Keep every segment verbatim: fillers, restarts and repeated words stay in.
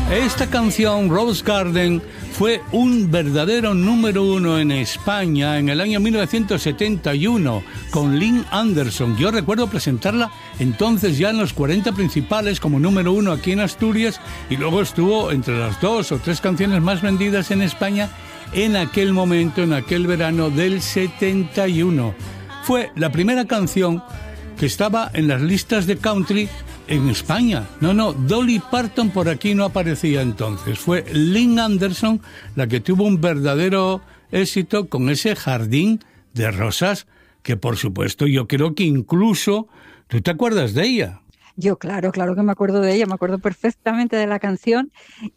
Esta canción, Rose Garden, fue un verdadero número uno en España en el año mil novecientos setenta y uno con Lynn Anderson. Yo recuerdo presentarla entonces ya en los cuarenta principales como número uno aquí en Asturias, y luego estuvo entre las dos o tres canciones más vendidas en España en aquel momento, en aquel verano del setenta y uno. Fue la primera canción que estaba en las listas de country en España. No, no, Dolly Parton por aquí no aparecía entonces. Fue Lynn Anderson la que tuvo un verdadero éxito con ese Jardín de Rosas, que por supuesto yo creo que incluso tú te acuerdas de ella. Yo, claro, claro que me acuerdo de ella, me acuerdo perfectamente de la canción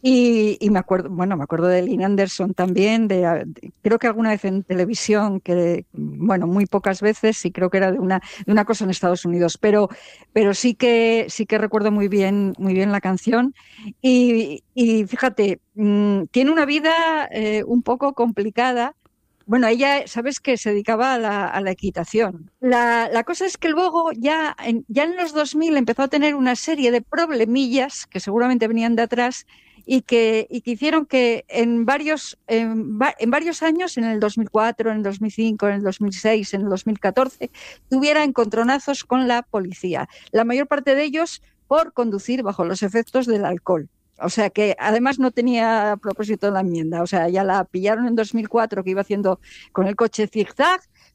y, y me acuerdo, bueno, me acuerdo de Lynn Anderson también, de, de, creo que alguna vez en televisión, que, bueno, muy pocas veces, y creo que era de una, de una cosa en Estados Unidos, pero, pero sí que, sí que recuerdo muy bien, muy bien la canción y, y fíjate, mmm, tiene una vida eh, un poco complicada. Bueno, ella, sabes que se dedicaba a la, a la equitación. La, la cosa es que luego, ya en, ya en los dos mil, empezó a tener una serie de problemillas que seguramente venían de atrás y que, y que hicieron que en varios, en, en varios años, en el dos mil cuatro, en el dos mil cinco, en el dos mil seis, en el dos mil catorce, tuviera encontronazos con la policía. La mayor parte de ellos por conducir bajo los efectos del alcohol. O sea que además no tenía propósito la enmienda. O sea, ya la pillaron en dos mil cuatro que iba haciendo con el coche zigzag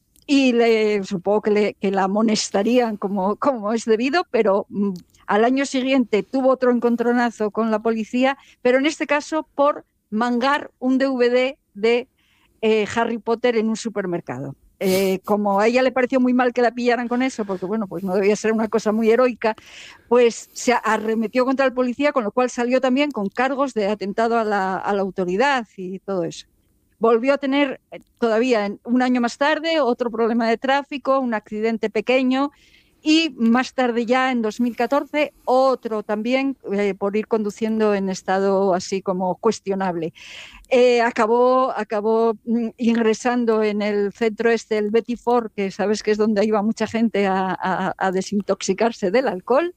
y le, supongo que, le, que la amonestarían como, como es debido, pero mm, al año siguiente tuvo otro encontronazo con la policía, pero en este caso por mangar un D V D de eh, Harry Potter en un supermercado. Eh, como a ella le pareció muy mal que la pillaran con eso, porque bueno, pues no debía ser una cosa muy heroica, pues se arremetió contra el policía, con lo cual salió también con cargos de atentado a la, a la autoridad y todo eso. Volvió a tener todavía un año más tarde otro problema de tráfico, un accidente pequeño, y más tarde ya en dos mil catorce otro también eh, por ir conduciendo en estado así como cuestionable. Eh, acabó, acabó mm, ingresando en el centro este, el Betty Ford, que sabes que es donde iba mucha gente a, a, a desintoxicarse del alcohol,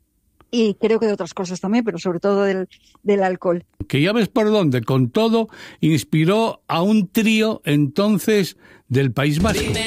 y creo que de otras cosas también, pero sobre todo del, del alcohol. Que ya ves por dónde, con todo, inspiró a un trío entonces del País Vasco.